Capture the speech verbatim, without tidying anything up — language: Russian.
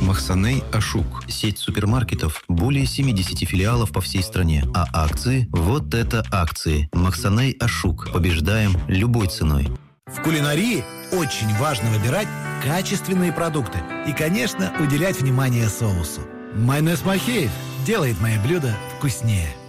Махсаней Ашук. Сеть супермаркетов, более семидесяти филиалов по всей стране. А акции? Вот это акции. Махсаней Ашук. Побеждаем любой ценой. В кулинарии очень важно выбирать качественные продукты и, конечно, уделять внимание соусу. Майонез Махеев делает мои блюда вкуснее.